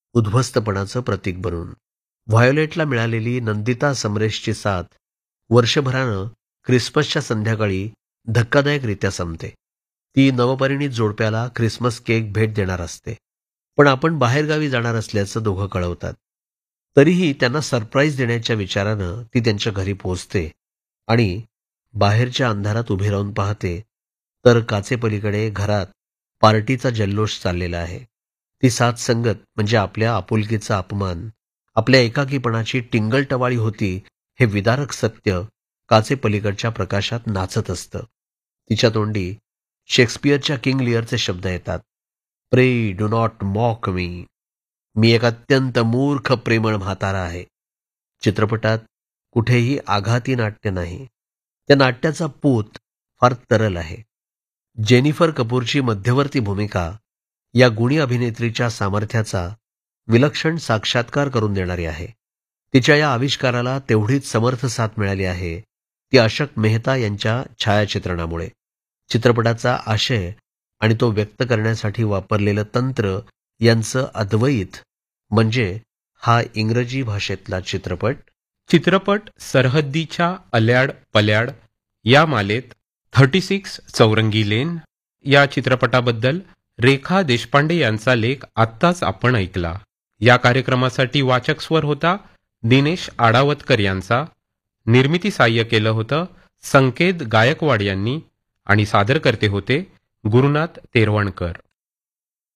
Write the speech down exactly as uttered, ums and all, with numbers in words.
उद्ध्वस्तपणाचं प्रतीक बनून. व्हायोलेटला मिळालेली नंदिता समरेशची साथ वर्षभरानं ख्रिसमसच्या संध्याकाळी धक्कादायकरित्या संपते. ती नवपरिणीत जोडप्याला ख्रिसमस केक भेट देणार असते, पण आपण बाहेरगावी जाणार असल्याचं दोघं कळवतात. तरीही त्यांना सरप्राईज देण्याच्या विचारानं ती त्यांच्या घरी पोहोचते आणि बाहेरच्या अंधारात उभी राहून पाहते तर काचेपलीकडे घरात पार्टीचा जल्लोष चाललेला आहे. ती साथ संगत म्हणजे आपल्या आपुलकीचा अपमान, आपल्या एकाकीपणाची टिंगलटवाळी होती हे विदारक सत्य काचेपलीकडच्या प्रकाशात नाचत असतं. तिच्या तोंडी शेक्सपियरच्या किंग लिअरचे शब्द येतात, प्रे डू नॉट मॉक मी. मी एक अत्यंत मूर्ख प्रेमळ म्हातारा आहे. चित्रपटात कुठेही आघाती नाट्य नाही. त्या नाट्याचा पूत फार तरल आहे. जेनिफर कपूरची मध्यवर्ती भूमिका या गुणी अभिनेत्रीच्या सामर्थ्याचा विलक्षण साक्षात्कार करून देणारी आहे. तिच्या या आविष्काराला तेवढीच समर्थ साथ मिळाली आहे ती अशक मेहता यांच्या छायाचित्रणामुळे. चित्रपटाचा आशय आणि तो व्यक्त करण्यासाठी वापरलेलं तंत्र यांचं अद्वैत म्हणजे हा इंग्रजी भाषेतला चित्रपट. चित्रपट सरहद्दीच्या अल्याड पल्याड या मालेत थर्टी सिक्स चौरंगी लेन या चित्रपटाबद्दल रेखा देशपांडे यांचा लेख आत्ताच आपण ऐकला. या कार्यक्रमासाठी वाचक स्वर होता दिनेश आडावतकर यांचा. निर्मिती साह्य केलं होतं संकेत गायकवाड यांनी आणि सादरकर्ते होते गुरुनाथ तेरवणकर.